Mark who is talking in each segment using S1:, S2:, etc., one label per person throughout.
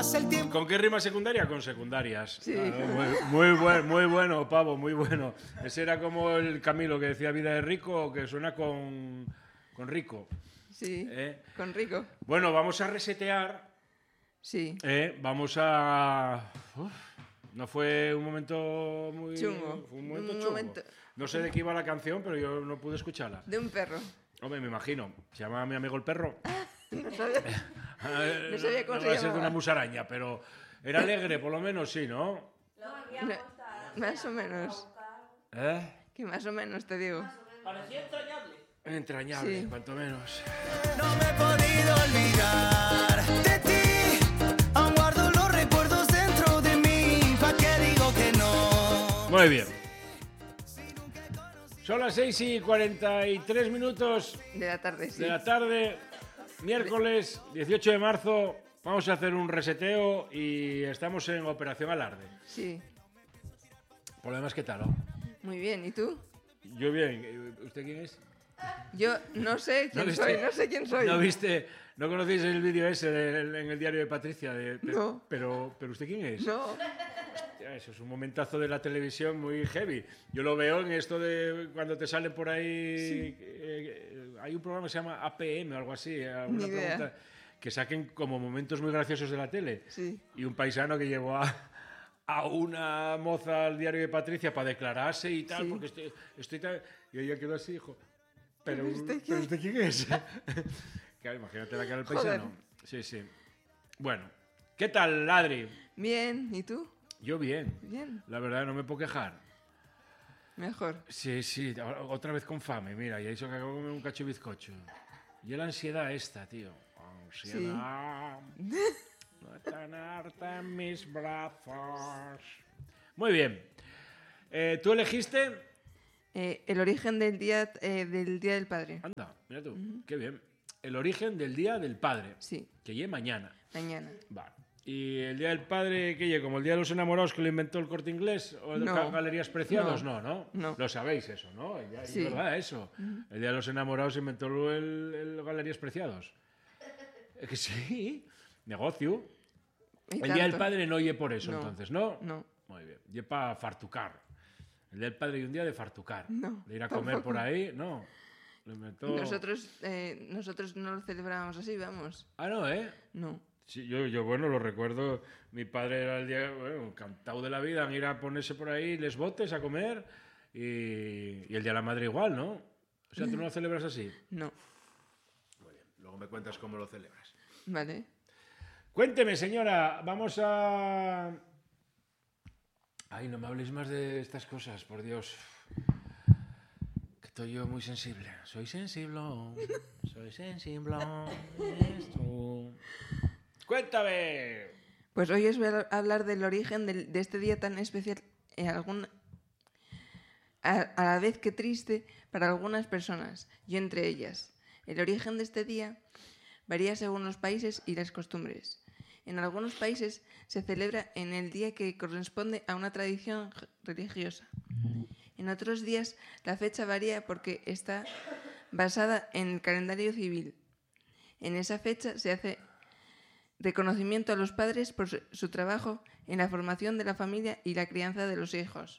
S1: pasa el tiempo.
S2: ¿Con qué rima secundaria? Con secundarias.
S3: Sí.
S2: Muy bueno, pavo, muy bueno. Ese era como el Camilo que decía vida de rico, que suena con rico.
S3: Sí, con rico.
S2: Bueno, vamos a resetear.
S3: Sí.
S2: Vamos a... no fue un momento muy...
S3: Chungo.
S2: Fue un momento chungo. No sé de qué iba la canción, pero yo no pude escucharla.
S3: De un perro.
S2: Hombre, me imagino. Se llama Mi amigo el perro.
S3: No sabía cómo
S2: no
S3: se
S2: va a ser de
S3: llamaba.
S2: una musaraña, pero era alegre, por lo menos, sí, ¿no?
S3: Más o menos. Que más o menos te digo.
S4: Parecía entrañable.
S2: Entrañable,
S3: Sí.
S2: cuanto menos.
S1: No me he podido olvidar de ti. Aún guardo los recuerdos dentro de mí. ¿Pa' qué digo que no?
S2: Muy bien. Son las 6:43
S3: De la tarde, sí.
S2: de la tarde, miércoles 18 de marzo. Vamos a hacer un reseteo y estamos en Operación Alarde.
S3: Sí.
S2: Por lo demás, ¿qué tal? ¿No?
S3: Muy bien. ¿Y tú?
S2: Yo bien. ¿Usted quién es?
S3: Yo no sé quién
S2: viste?
S3: soy, no sé quién soy.
S2: ¿No viste? ¿No conocéis el vídeo ese en el diario de Patricia?
S3: No.
S2: Pero ¿usted quién es?
S3: No.
S2: Hostia, eso es un momentazo de la televisión muy heavy. Yo lo veo en esto de cuando te salen por ahí...
S3: Sí.
S2: Hay un programa que se llama APM o algo así. Alguna
S3: Ni idea.
S2: pregunta, que saquen como momentos muy graciosos de la tele.
S3: Sí.
S2: Y un paisano que llevó a una moza al diario de Patricia para declararse y tal,
S3: Sí.
S2: porque estoy tan... Y ella quedó así, dijo... ¿Pero
S3: usted
S2: quién es? Claro, imagínate la cara del paisano. Sí, sí. Bueno, ¿qué tal, Adri?
S3: Bien. ¿Y tú?
S2: Yo bien.
S3: Bien.
S2: La verdad, no me puedo quejar.
S3: Mejor.
S2: Sí, otra vez con fame, mira, ya hizo que acabo de comer un cacho de bizcocho. Y la ansiedad esta, tío. Ansiedad. No tan harta en mis brazos. Muy bien. ¿Tú elegiste?
S3: El origen del día del Padre.
S2: Anda, mira tú, qué bien. El origen del Día del Padre.
S3: Sí.
S2: Que llegue mañana.
S3: Mañana.
S2: Vale. ¿Y el Día del Padre qué llegue? ¿Como el Día de los Enamorados que lo inventó el Corte Inglés? ¿O el
S3: No.
S2: Galerías Preciados?
S3: No.
S2: No. Lo sabéis eso, ¿no? Es
S3: Sí.
S2: verdad eso. El Día de los Enamorados inventó el Galerías Preciados. Es que sí. Negocio.
S3: Y
S2: El Día del
S3: tanto.
S2: Padre no oye por eso,
S3: No.
S2: entonces, ¿no?
S3: No.
S2: Muy bien. Y para fartucar. El Día del Padre y un día de fartucar.
S3: No,
S2: De ir a comer
S3: tampoco.
S2: por ahí, no. Lo inventó...
S3: Nosotros no lo celebrábamos así, vamos.
S2: Ah, no, ¿eh?
S3: No.
S2: Sí, yo bueno, lo recuerdo. Mi padre era el día, bueno, encantado de la vida, en ir a ponerse por ahí les botes a comer y el Día de la Madre igual, ¿no? O sea, ¿tú no lo celebras así?
S3: No.
S2: Muy bien, luego me cuentas cómo lo celebras.
S3: Vale.
S2: Cuénteme, señora, vamos a... Ay, no me habléis más de estas cosas, por Dios. Que estoy yo muy sensible. Soy sensible, soy sensible. Eres tú. Cuéntame.
S3: Pues hoy os voy a hablar del origen de este día tan especial, a la vez que triste para algunas personas, yo entre ellas. El origen de este día varía según los países y las costumbres. En algunos países se celebra en el día que corresponde a una tradición religiosa. En otros días la fecha varía porque está basada en el calendario civil. En esa fecha se hace reconocimiento a los padres por su trabajo en la formación de la familia y la crianza de los hijos.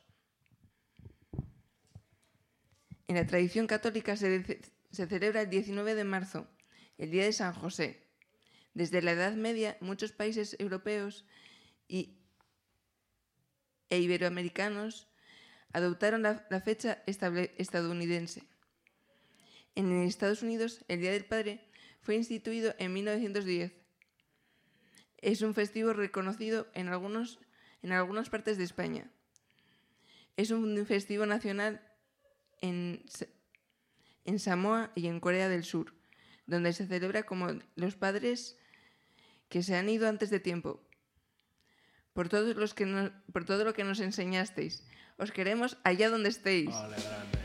S3: En la tradición católica se celebra el 19 de marzo, el Día de San José. Desde la Edad Media, muchos países europeos e iberoamericanos adoptaron la fecha estadounidense. En Estados Unidos, el Día del Padre fue instituido en 1910. Es un festivo reconocido en algunas partes de España. Es un festivo nacional en Samoa y en Corea del Sur, donde se celebra como los padres que se han ido antes de tiempo. Por todo lo que nos enseñasteis. Os queremos allá donde estéis.
S2: Vale, grande.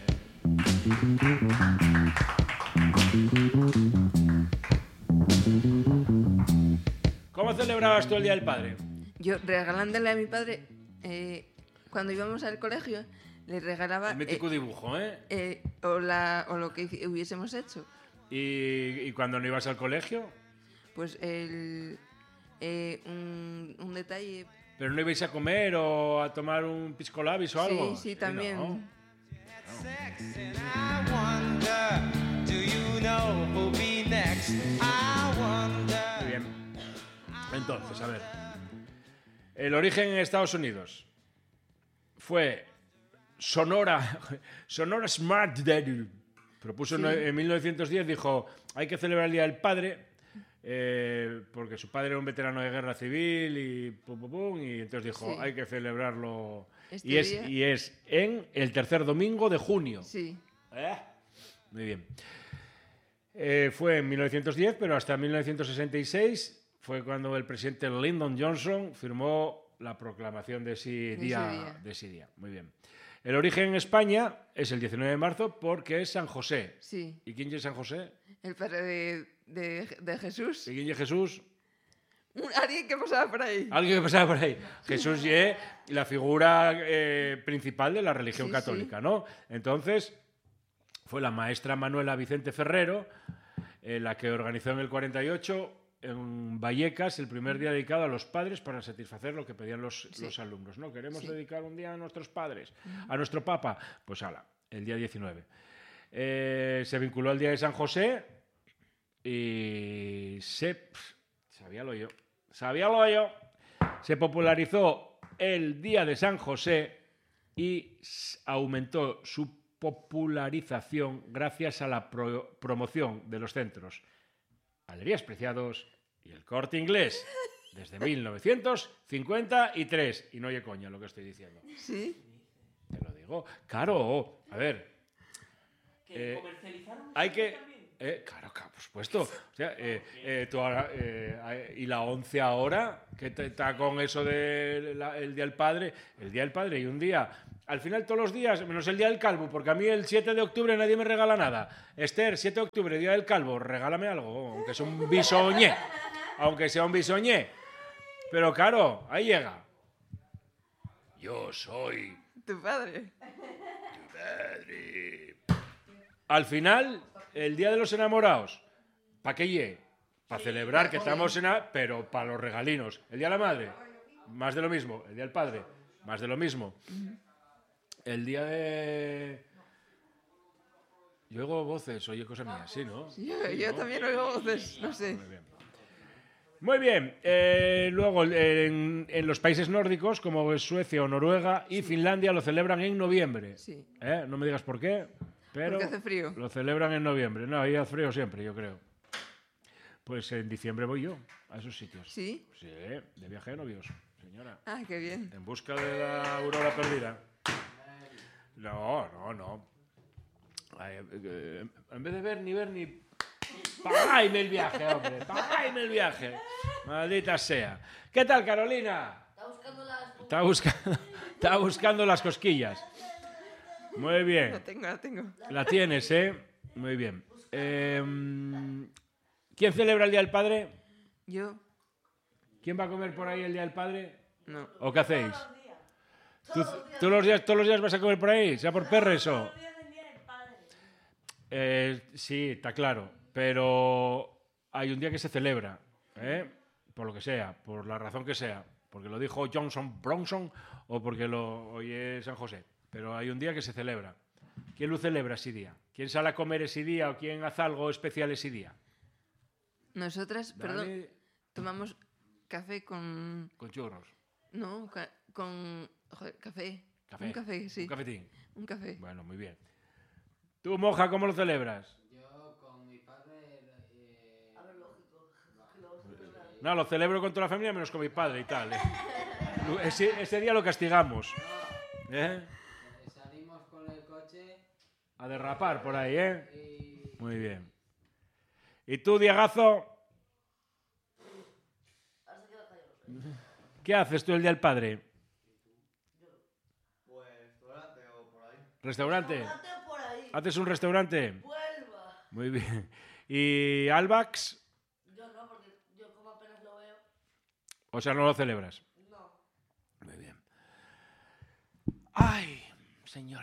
S2: ¿Cómo celebrabas tú el Día del Padre?
S3: Yo regalándole a mi padre, cuando íbamos al colegio, le regalaba
S2: El mítico dibujo, ¿eh?
S3: o lo que hubiésemos hecho.
S2: ¿Y cuando no ibas al colegio?
S3: Pues un un detalle.
S2: ¿Pero no ibais a comer o a tomar un pisco labis o algo?
S3: Sí, también.
S2: ¿no?
S1: Sex and I wonder, do you know who'll be next? I wonder.
S2: Muy bien. Entonces, a ver. El origen en Estados Unidos fue Sonora Smart Daddy. Propuso en 1910, dijo, hay que celebrar el Día del Padre, porque su padre era un veterano de guerra civil y pum, pum, pum, y entonces dijo, hay que celebrarlo. Y es en el tercer domingo de junio.
S3: Sí.
S2: Muy bien. Fue en 1910, pero hasta 1966 fue cuando el presidente Lyndon Johnson firmó la proclamación de ese día. Muy bien. El origen en España es el 19 de marzo porque es San José.
S3: Sí.
S2: ¿Y quién es San José?
S3: El padre de Jesús.
S2: ¿Y quién es Jesús?
S3: Alguien que pasaba por ahí.
S2: Alguien que pasaba por ahí. Jesús es la figura principal de la religión católica, ¿no? Entonces, fue la maestra Manuela Vicente Ferrero la que organizó en el 48 en Vallecas el primer día dedicado a los padres para satisfacer lo que pedían los alumnos, ¿no? Queremos dedicar un día a nuestros padres, a nuestro Papa. Pues ala, el día 19. Se vinculó al Día de San José y sabíalo yo. Se popularizó el Día de San José y aumentó su popularización gracias a la promoción de los centros Galerías Preciados y el Corte Inglés desde 1953. Y no oye coña lo que estoy diciendo.
S3: Sí.
S2: Te lo digo. Claro, a ver. Hay que... claro, por supuesto. O sea, tú ahora, y la 11 ahora, que está con eso del Día del Padre. El Día del Padre y un día... Al final todos los días, menos el Día del Calvo, porque a mí el 7 de octubre nadie me regala nada. Esther, 7 de octubre, Día del Calvo, regálame algo, aunque sea un bisoñé. Pero claro, ahí llega. Yo soy
S3: Tu padre.
S2: tu padre. Al final, el Día de los Enamorados, ¿para qué llegue? Para celebrar que estamos pero para los regalinos. El Día de la Madre, más de lo mismo. El Día del Padre, más de lo mismo. El día de... Yo oigo voces, oye cosas mías, sí, ¿no?
S3: Sí, yo también oigo voces, no sé.
S2: Muy bien. Luego, en los países nórdicos, como Suecia o Noruega y Finlandia, lo celebran en noviembre.
S3: Sí.
S2: No me digas por qué, pero
S3: Porque hace frío.
S2: lo celebran en noviembre. No, ahí hace frío siempre, yo creo. Pues en diciembre voy yo a esos sitios.
S3: ¿Sí?
S2: Sí, de viaje de novios, señora.
S3: Ah, qué bien.
S2: En busca de la aurora perdida. No. En vez de ver ni... ¡Págame el viaje, hombre! ¡Págame el viaje! Maldita sea. ¿Qué tal, Carolina? Está buscando las cosquillas. Muy bien.
S3: La tengo.
S2: La tienes, ¿eh? Muy bien. ¿Quién celebra el Día del Padre?
S3: Yo,
S2: ¿Quién va a comer por ahí el Día del Padre?
S3: no.
S2: ¿O qué hacéis? ¿Todos los días vas a comer por ahí? ¿Sea por perres o...? Sí, está claro. Pero hay un día que se celebra, por lo que sea, por la razón que sea. Porque lo dijo Johnson Bronson o porque lo oye San José. Pero hay un día que se celebra. ¿Quién lo celebra ese día? ¿Quién sale a comer ese día o quién hace algo especial ese día?
S3: Nosotras,
S2: Dani,
S3: perdón, tomamos café con...
S2: con churros.
S3: No, con... Joder, café. Un café, sí.
S2: Un cafetín.
S3: Un café.
S2: Bueno, muy bien. ¿Tú, monja, cómo lo celebras?
S4: Yo con mi padre...
S2: No, lo celebro con toda la familia menos con mi padre y tal. Ese día lo castigamos.
S4: Salimos con el coche
S2: A derrapar por ahí,
S4: y...
S2: Muy bien. ¿Y tú, Diegazo? ¿Qué haces tú el Día del Padre?
S5: Pues restaurante o por ahí.
S2: ¿Restaurante?
S6: por ahí.
S2: ¿Haces un restaurante?
S6: Vuelva.
S2: Muy bien. ¿Y Albax?
S6: Yo no, porque yo como apenas lo veo.
S2: O sea, no lo celebras.
S6: No.
S2: Muy bien. ¡Ay, señor!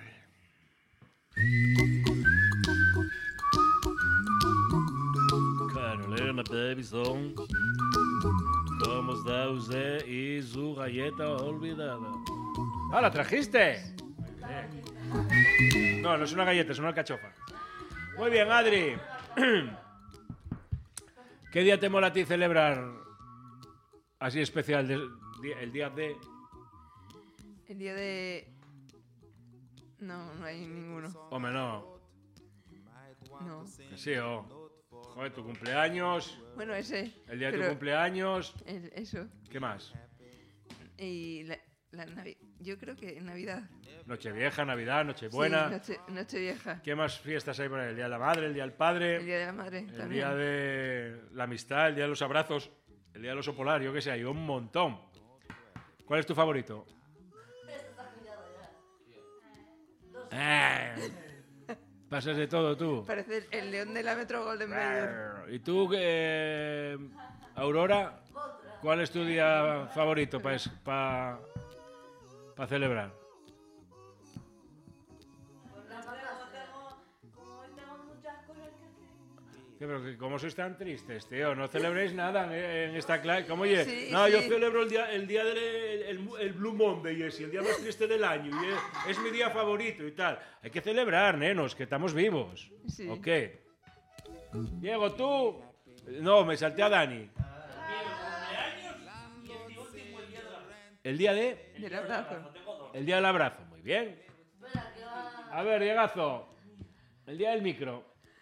S2: Carolina, baby song. ¿Cómo está usted y su galleta olvidada? ¡Ah, la trajiste! No, no es una galleta, es una alcachofa. Muy bien, Adri. ¿Qué día te mola a ti celebrar así especial? El día de...
S3: El día de... No, no hay ninguno.
S2: Hombre, no.
S3: No.
S2: Que sí, Joder, tu cumpleaños,
S3: Bueno, ese.
S2: el día de tu
S3: pero
S2: cumpleaños.
S3: Eso.
S2: ¿Qué más?
S3: Y yo creo que Navidad.
S2: Nochevieja, Navidad, Nochebuena.
S3: Sí, Nochevieja.
S2: ¿Qué más fiestas hay por ahí? El día de la madre, el día del padre,
S3: El Día de la Madre
S2: el
S3: también.
S2: día de la amistad, el día de los abrazos, el día del oso polar, yo qué sé, hay un montón. ¿Cuál es tu favorito? Pasas de todo tú.
S3: Parece el león de la Metro Golden Mayer.
S2: ¿Y tú, Aurora? ¿Cuál es tu día favorito para celebrar?
S6: Como tengo muchas cosas que hacer.
S2: Pero ¿cómo sois tan tristes, tío? No celebréis nada en esta clase. ¿Cómo oye?
S3: Sí,
S2: No,
S3: sí.
S2: yo celebro el día el Blue Monday, ese, el día más triste del año. Y es mi día favorito y tal. Hay que celebrar, nenos, que estamos vivos.
S3: Sí.
S2: ¿O qué? Diego, tú... No, me salté a Dani. El día de...
S3: Del abrazo.
S2: El día del abrazo. Muy bien.
S6: Espera, que va.
S2: A ver, Diegazo. El día del micro.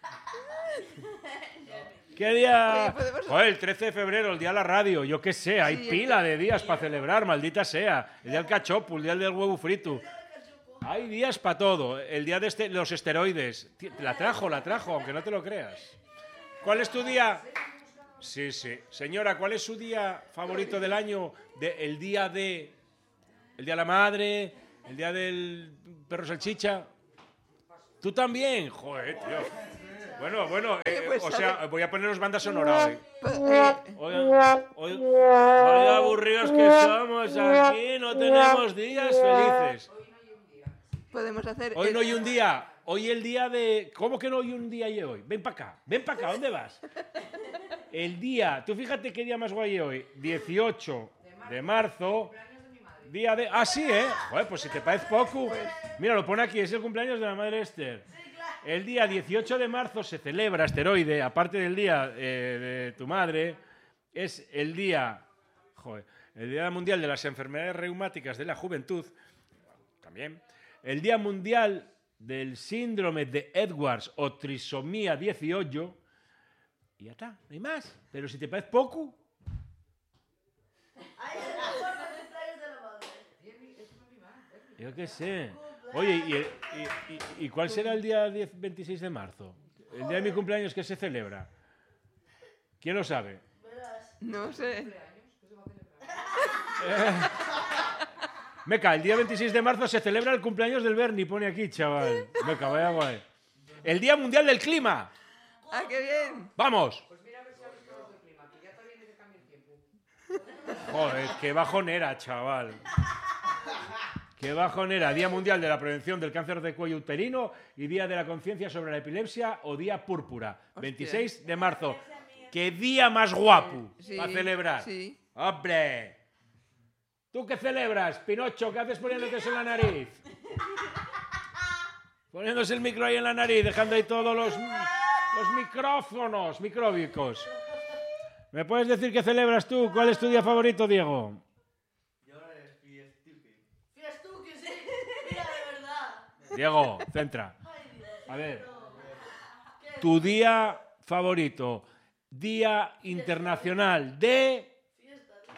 S2: ¿Qué día?
S3: Oye, podemos-
S2: Joder, el 13 de febrero, el día de la radio. Yo qué sé, hay
S3: Sí,
S2: pila de días para celebrar, maldita sea. El día del cachopo, el día del huevo frito. Hay días para todo. El día de los esteroides. La trajo, aunque no te lo creas. ¿Cuál es tu día? Sí, sí. Señora, ¿cuál es su día favorito del año? El día de... El día de la madre, el día del perro salchicha. ¿Tú también? Joder, tío. Bueno,
S3: pues,
S2: o sea, voy a poneros banda sonora hoy.
S3: Eh,
S2: Vaya aburridos que somos aquí, no tenemos días felices.
S3: Podemos hacer...
S2: Hoy no hay un día, hoy el día de... ¿Cómo que no hay un día y hoy? Ven para acá, ¿dónde vas? El día, tú fíjate qué día más guay hay hoy, 18 de marzo, día de... Ah, sí, ¿eh? Joder, pues si te parece poco, mira, lo pone aquí, es el cumpleaños de la madre Esther. El día 18 de marzo se celebra asteroide, aparte del día de tu madre, es el día mundial de las enfermedades reumáticas de la juventud, también, el día mundial del síndrome de Edwards o trisomía 18, y ya está, no hay más. Pero si te parece poco,
S6: Ahí es la forma de cumpleaños de la madre.
S2: yo qué sé. Oye, ¿y cuál será el día 26 de marzo? El día de mi cumpleaños que se celebra. ¿Quién lo sabe?
S3: No sé.
S2: Meca, el día 26 de marzo se celebra el cumpleaños del Bernie, pone aquí, chaval. Meca, vaya guay. El Día Mundial del Clima.
S3: ¡Ah, qué bien!
S2: ¡Vamos! Joder, qué bajonera, chaval. Qué bajonera. Día Mundial de la Prevención del Cáncer de Cuello Uterino y Día de la Conciencia sobre la Epilepsia o Día Púrpura. 26 de marzo. ¡Qué día más guapo
S3: Sí,
S2: para celebrar!
S3: sí.
S2: ¡Hombre! ¿Tú qué celebras, Pinocho? ¿Qué haces poniéndote eso en la nariz? Poniéndose el micro ahí en la nariz, dejando ahí todos los micrófonos micróbicos. ¿Me puedes decir qué celebras tú? ¿Cuál es tu día favorito, Diego?
S5: Yo eres Fiestuki.
S6: Fiestuki, sí. Mira, de verdad.
S2: Diego, centra.
S6: Ay, Dios.
S2: A ver,
S6: ¿Qué?
S2: tu día favorito. Día Internacional de
S6: Fiesta, tío.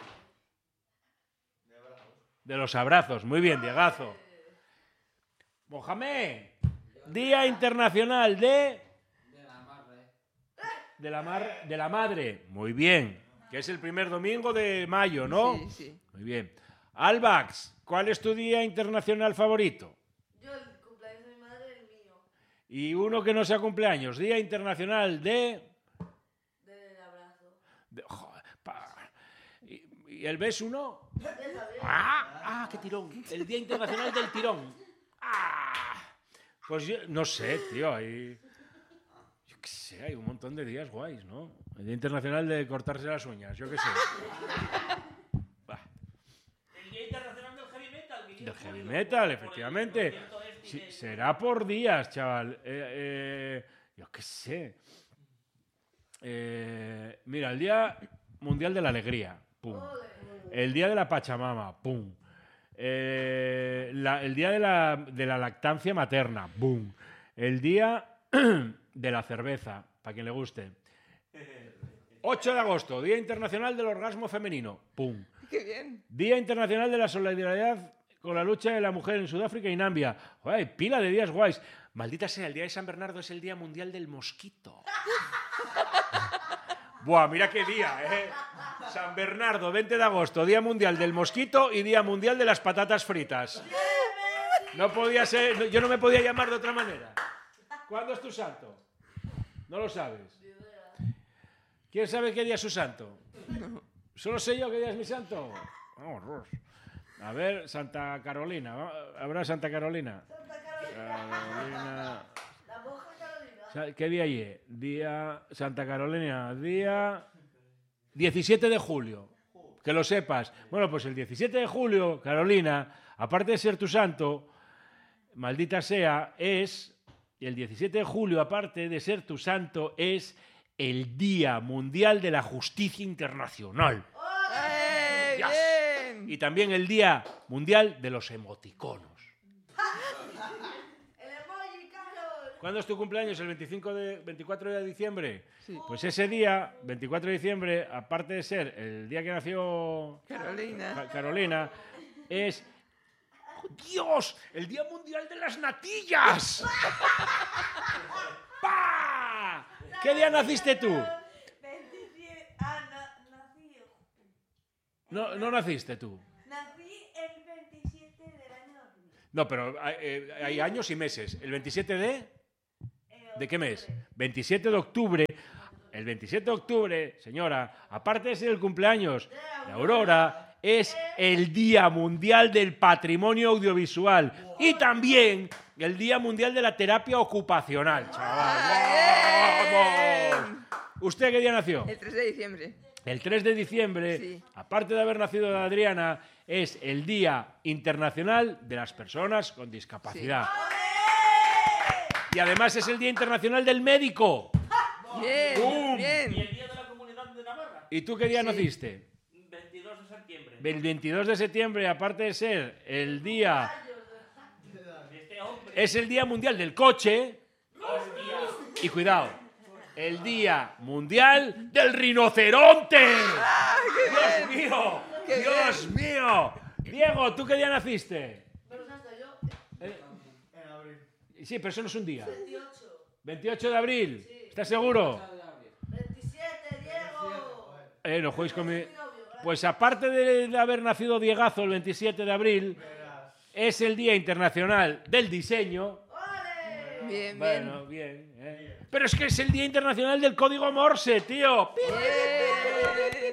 S2: de los abrazos. Muy bien, Diegazo. Mohamed, Día Internacional
S4: De la madre.
S2: de la madre. Muy bien. Que es el primer domingo de mayo, ¿no?
S3: Sí, sí.
S2: Muy bien. Albax, ¿cuál es tu día internacional favorito?
S6: Yo el cumpleaños de mi madre, el mío.
S2: Y uno que no sea cumpleaños. Día Internacional
S6: Del abrazo.
S2: joder, ¿Y el beso no?
S6: Deja bien.
S2: ¡Ah! ¡Qué tirón! El Día Internacional del Tirón. ¡Ah! Pues yo no sé, tío. Ahí... Yo qué sé, hay un montón de días guays, ¿no? El Día Internacional de cortarse las uñas, yo qué sé. Bah,
S7: El Día Internacional del Heavy Metal.
S2: del heavy metal, efectivamente. Sí, será por días, chaval. Yo qué sé. Mira, el Día Mundial de la Alegría. Pum. El Día de la Pachamama. Pum. El Día de la Lactancia Materna. Boom. El Día de la Cerveza, para quien le guste. 8 de agosto, Día Internacional del Orgasmo Femenino. Pum.
S3: ¡Qué bien!
S2: Día Internacional de la Solidaridad con la lucha de la mujer en Sudáfrica y Namibia. Joder, hay pila de días guays. Maldita sea, el Día de San Bernardo es el Día Mundial del Mosquito. Buah, mira qué día, ¿eh? San Bernardo, 20 de agosto, Día Mundial del Mosquito y Día Mundial de las Patatas Fritas. No podía ser, yo no me podía llamar de otra manera. ¿Cuándo es tu santo? ¿No lo sabes? ¿Quién sabe qué día es su santo? ¿Solo sé yo qué día es mi santo? Vamos. A ver, Santa Carolina. ¿Habrá Santa Carolina? Carolina.
S6: La monja Carolina.
S2: ¿Qué día hay? Día Santa Carolina, día 17 de julio. Que lo sepas. Bueno, pues el 17 de julio, Carolina, aparte de ser tu santo, maldita sea, es... El 17 de julio, aparte de ser tu santo, es el Día Mundial de la Justicia Internacional.
S3: ¡Ay,
S2: Yes.
S3: bien!
S2: Y también el Día Mundial de los Emoticonos.
S6: El emoji, Carol.
S2: ¿Cuándo es tu cumpleaños? ¿El 24 de diciembre?
S3: Sí.
S2: Pues ese día, 24 de diciembre, aparte de ser el día que nació
S3: Carolina.
S2: Carolina, es... ¡Dios! ¡El Día Mundial de las Natillas! ¡Pah! ¿Qué día naciste tú?
S6: 27. Nací.
S2: No naciste tú.
S6: Nací el 27 del año 2000.
S2: No, pero hay años y meses. ¿El 27 de...? ¿De qué mes? 27 de octubre. El 27 de octubre, señora, aparte de ser el cumpleaños de Aurora, es el Día Mundial del Patrimonio Audiovisual y también el Día Mundial de la Terapia Ocupacional, chaval. ¡Vamos! ¿Usted qué día nació?
S3: El 3 de diciembre.
S2: El 3 de diciembre,
S3: Sí.
S2: aparte de haber nacido de Adriana, es el Día Internacional de las Personas con Discapacidad. Y además es el Día Internacional del Médico.
S3: Bien,
S2: ¡Bum!
S7: Y
S3: bien.
S7: el Día de la Comunidad de Navarra.
S2: ¿Y tú qué día
S3: Sí.
S2: naciste?
S7: 22 de septiembre.
S2: El 22 de septiembre, aparte de ser el día...
S7: Este hombre.
S2: Es el Día Mundial del Coche.
S7: Hostia.
S2: Y cuidado, el Día Mundial del Rinoceronte. ¡Dios mío!
S3: ¡Qué
S2: ¡Dios mío! Diego, ¿tú qué día naciste?
S6: Pero hasta yo.
S5: En abril.
S2: Sí, pero eso no es un día.
S6: 28.
S2: 28 de abril. ¿Estás seguro?
S6: 27, Diego.
S2: No jueguéis con mi...
S6: Mi novio, gracias.
S2: Pues aparte de haber nacido Diegazo el 27 de abril, es el Día Internacional del Diseño.
S6: ¡Ole!
S3: Bien, bien.
S2: Bueno, bien. Pero es que es el Día Internacional del Código Morse, tío. ¡Pi!
S3: Bien.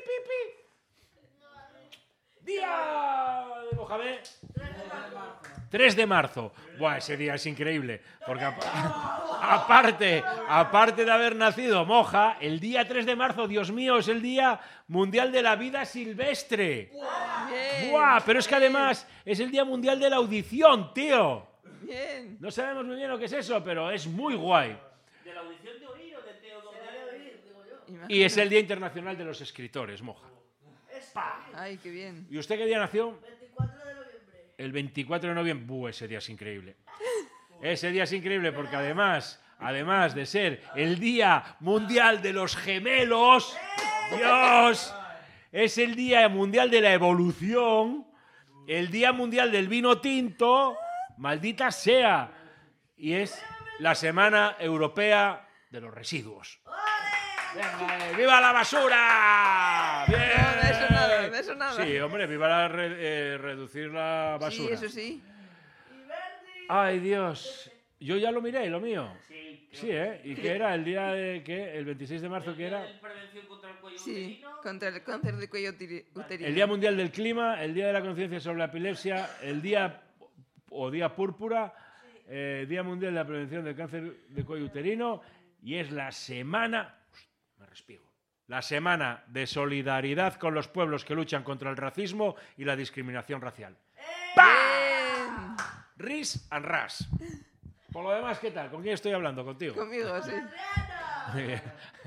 S2: Día de Mohamed. 3 de marzo. Buah, ese día es increíble. Porque aparte de haber nacido Moja, el día 3 de marzo, Dios mío, es el Día Mundial de la Vida Silvestre.
S3: Bien.
S2: Buah, pero es que además es el Día Mundial de la Audición, tío.
S3: Bien.
S2: No sabemos muy bien lo que es eso, pero es muy guay.
S7: ¿De la audición de oír o de Teo donde
S2: Y es el Día Internacional de los Escritores, Moja.
S3: Ay, qué bien.
S2: ¿Y usted qué día nació?
S6: 24 de noviembre.
S2: El 24 de noviembre. Buh, ese día es increíble. Ese día es increíble porque además de ser el Día Mundial de los Gemelos, Dios, es el Día Mundial de la Evolución, el Día Mundial del Vino Tinto, maldita sea. Y es la Semana Europea de los Residuos. Venga, ¡viva la basura! ¡Bien!
S3: Eso nada.
S2: Sí, hombre, viva reducir la basura.
S3: Sí, eso sí.
S2: Ay, Dios. Yo ya lo miré, lo mío. Sí, ¿eh? ¿Y qué era? ¿El día de qué? ¿El 26 de marzo qué era?
S7: prevención contra el cuello
S3: Sí,
S7: uterino.
S3: contra el cáncer de cuello uterino.
S2: El Día Mundial del Clima, el Día de la Conciencia sobre la Epilepsia, el Día Púrpura, Día Mundial de la Prevención del Cáncer de Cuello Uterino, y es la semana... Me respiro. La semana de solidaridad con los pueblos que luchan contra el racismo y la discriminación racial. ¡Pam! Ris and ras. Por lo demás, ¿qué tal? ¿Con quién estoy hablando? ¿Contigo?
S3: Conmigo, sí.
S2: Muy bien.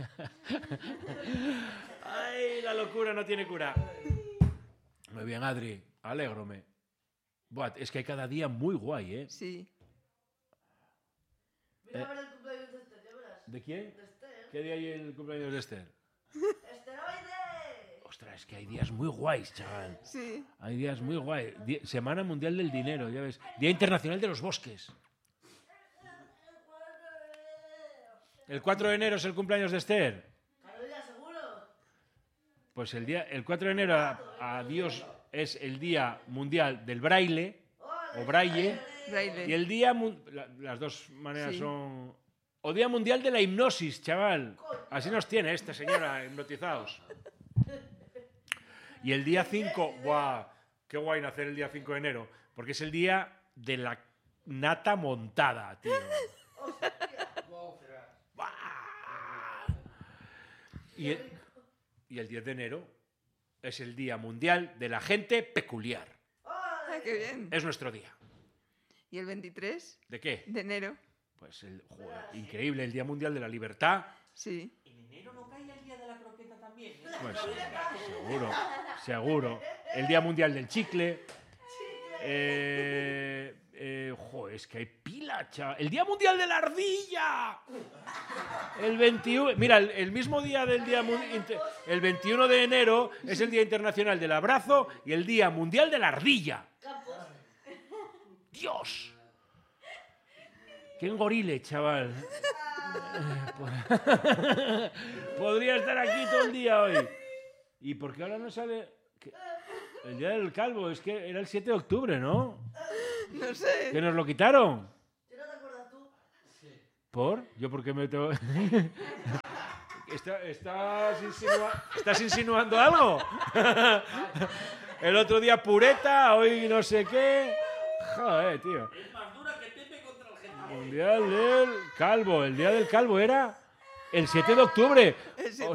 S2: Ay, la locura no tiene cura. Muy bien, Adri. Alégrome. Buah, es que hay cada día muy guay, ¿eh?
S3: Sí.
S6: Mira a ver el cumpleaños de Esther, ya verás.
S2: ¿De quién?
S6: De Esther.
S2: ¿Qué día hay el cumpleaños de Esther?
S6: ¡Esteroide!
S2: Ostras, es que hay días muy guays, chaval.
S3: Sí.
S2: Hay días muy guays. Semana Mundial del Dinero, ya ves. Día Internacional de los Bosques. ¿El 4 de enero es el cumpleaños de Esther?
S6: Cada día seguro.
S2: Pues el 4 de enero a Dios es el Día Mundial del Braille, o Braille,
S3: Braille.
S2: y el Día... Las dos maneras
S3: Sí.
S2: son... O Día Mundial de la Hipnosis, chaval. Así nos tiene esta señora, hipnotizados. Y el día 5... ¡Buah! Qué guay nacer el día 5 de enero, porque es el día de la nata montada, tío. Y el 10 de enero es el Día Mundial de la Gente Peculiar.
S3: Ah, qué bien.
S2: Es nuestro día.
S3: ¿Y el 23
S2: ¿De qué?
S3: de enero?
S2: Pues joder, increíble, el Día Mundial de la Libertad.
S3: Sí.
S7: En enero no cae el día de la croqueta también.
S2: Pues seguro. El Día Mundial del Chicle. Joder, es que hay pila, chaval. El Día Mundial de la Ardilla. El 21... Mira, el mismo día del Día el 21 de enero es el Día Internacional del Abrazo y el Día Mundial de la Ardilla. ¡Dios! ¡Qué engorile, chaval! Podría estar aquí todo el día hoy. ¿Y por qué ahora no sale...? El Día del Calvo, es que era el 7 de octubre, ¿no?
S3: No sé.
S2: ¿Que nos lo quitaron?
S6: ¿Si no te acuerdas tú?
S2: ¿Por? ¿Yo por qué me tengo...? ¿Estás insinuando algo? El otro día pureta, hoy no sé qué... Joder, tío.
S7: Es más dura que Pepe contra el Getafe.
S2: Mundial del Calvo. El Día del Calvo era el 7 de octubre.